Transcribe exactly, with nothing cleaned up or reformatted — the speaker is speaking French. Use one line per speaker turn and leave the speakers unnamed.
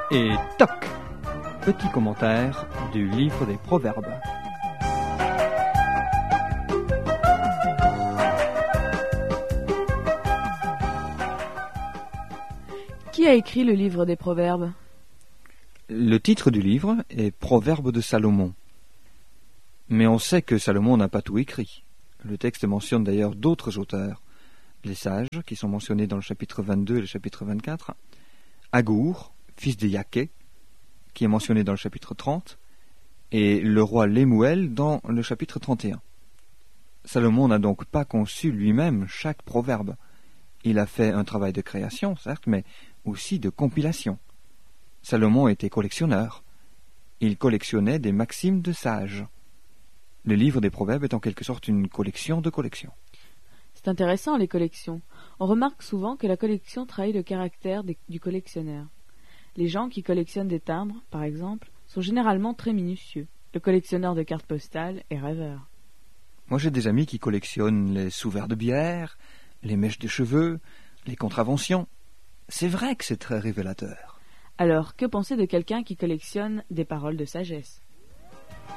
Et toc! Petit commentaire du livre des Proverbes.
Qui a écrit le livre des Proverbes?
Le titre du livre est Proverbes de Salomon. Mais on sait que Salomon n'a pas tout écrit. Le texte mentionne d'ailleurs d'autres auteurs. Les sages, qui sont mentionnés dans le chapitre vingt-deux et le chapitre vingt-quatre. Agour, fils de Yaquet, qui est mentionné dans le chapitre trente. Et le roi Lemuel dans le chapitre trente et un. Salomon n'a donc pas conçu lui-même chaque proverbe. Il a fait un travail de création, certes, mais aussi de compilation. Salomon était collectionneur. Il collectionnait des maximes de sages. Le livre des Proverbes est en quelque sorte une collection de collections.
C'est intéressant, les collections. On remarque souvent que la collection trahit le caractère des, du collectionneur. Les gens qui collectionnent des timbres, par exemple, sont généralement très minutieux. Le collectionneur de cartes postales est rêveur.
Moi, j'ai des amis qui collectionnent les sous-verres de bière, les mèches de cheveux, les contraventions. C'est vrai que c'est très révélateur.
Alors, que penser de quelqu'un qui collectionne des paroles de sagesse ?